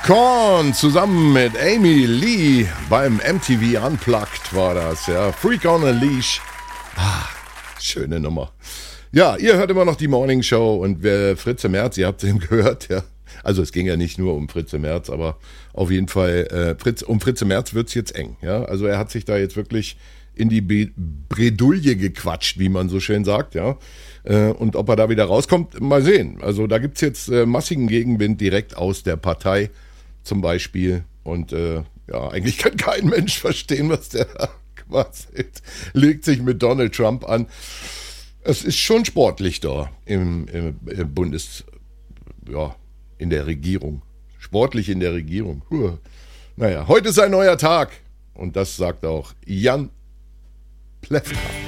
Korn zusammen mit Amy Lee beim MTV Unplugged war das, ja. Freak on a Leash. Schöne Nummer. Ja, ihr hört immer noch die Morning Show und Fritze Merz, ihr habt es eben gehört, ja. Also es ging ja nicht nur um Fritze Merz, aber auf jeden Fall um Fritze Merz wird es jetzt eng, ja. Also er hat sich da jetzt wirklich in die Bredouille gequatscht, wie man so schön sagt, ja. Und ob er da wieder rauskommt, mal sehen. Also da gibt es jetzt massigen Gegenwind direkt aus der Partei zum Beispiel. Und ja, eigentlich kann kein Mensch verstehen, was der da quasselt. Legt sich mit Donald Trump an. Es ist schon sportlich da im ja, in der Regierung. Sportlich in der Regierung. Naja, heute ist ein neuer Tag. Und das sagt auch Jan Plewka.